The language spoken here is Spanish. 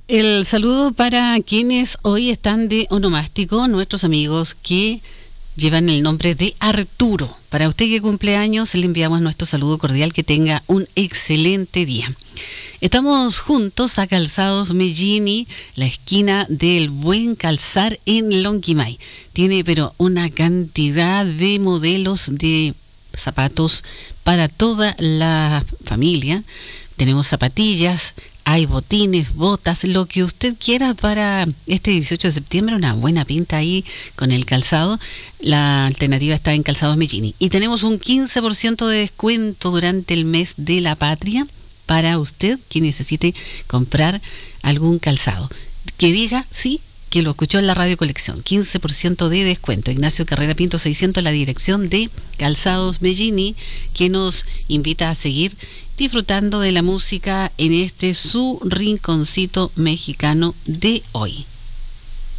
El saludo para quienes hoy están de onomástico, nuestros amigos que llevan el nombre de Arturo. Para usted que cumple años, le enviamos nuestro saludo cordial, que tenga un excelente día. Estamos juntos a Calzados Mellini, la esquina del Buen Calzar en Lonquimay. Tiene pero una cantidad de modelos de zapatos para toda la familia. Tenemos zapatillas, hay botines, botas, lo que usted quiera para este 18 de septiembre, una buena pinta ahí con el calzado. La alternativa está en Calzados Mellini. Y tenemos un 15% de descuento durante el mes de la patria para usted que necesite comprar algún calzado. Que diga, sí, que lo escuchó en la Radio Colección. 15% de descuento. Ignacio Carrera Pinto 600, la dirección de Calzados Mellini, que nos invita a seguir disfrutando de la música en este su rinconcito mexicano de hoy.